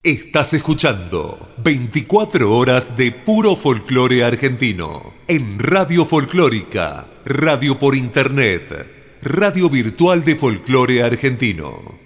Estás escuchando 24 horas de puro folclore argentino en Radio Folclórica, radio por internet, radio virtual de folclore argentino.